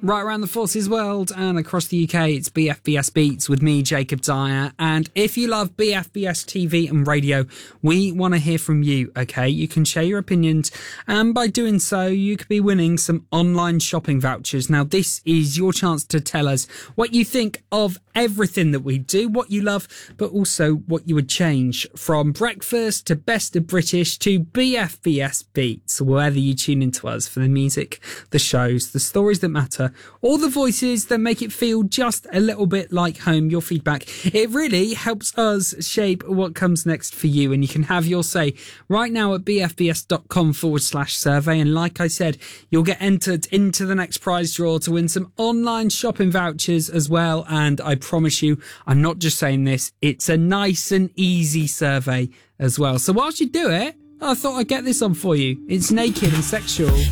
Right around the Forces world and across the UK, it's BFBS Beats with me, Jacob Dyer. And if you love BFBS TV and radio, we want to hear from you, okay? You can share your opinions, and by doing so, you could be winning some online shopping vouchers. Now, this is your chance to tell us what you think of everything that we do, what you love, but also what you would change, from breakfast to Best of British to BFBS Beats, wherever you tune into us for the music, the shows, the stories that matter, all the voices that make it feel just a little bit like home. Your feedback, it really helps us shape what comes next for you, and you can have your say right now at bfbs.com/survey. And like I said, you'll get entered into the next prize draw to win some online shopping vouchers as well. And I promise you, I'm not just saying this, it's a nice and easy survey as well. So whilst you do it, I thought I'd get this on for you. It's Naked and Sexual.